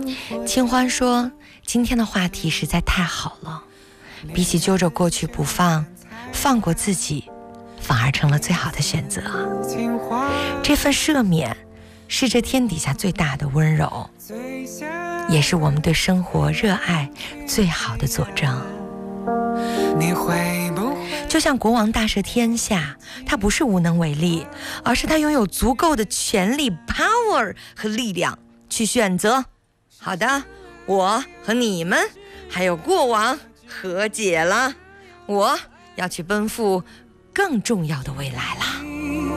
清欢说，今天的话题实在太好了，比起揪着过去不放，放过自己反而成了最好的选择。这份赦免是这天底下最大的温柔，也是我们对生活热爱最好的佐证。就像国王大赦天下，他不是无能为力，而是他拥有足够的权力 power 和力量去选择，好的，我和你们还有过往和解了，我要去奔赴更重要的未来啦。